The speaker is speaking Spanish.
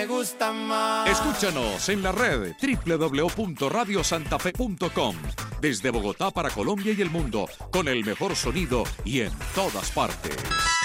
Me gusta más. Escúchanos en la red www.radiosantafe.com. Desde Bogotá para Colombia y el mundo, con el mejor sonido y en todas partes.